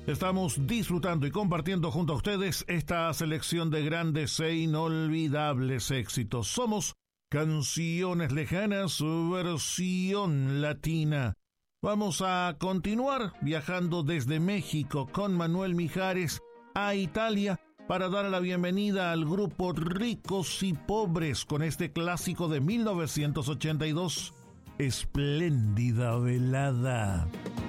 Estamos disfrutando y compartiendo junto a ustedes esta selección de grandes e inolvidables éxitos. Somos Canciones Lejanas, versión latina. Vamos a continuar viajando desde México con Manuel Mijares a Italia para dar la bienvenida al grupo Ricos y Pobres con este clásico de 1982, Espléndida Velada.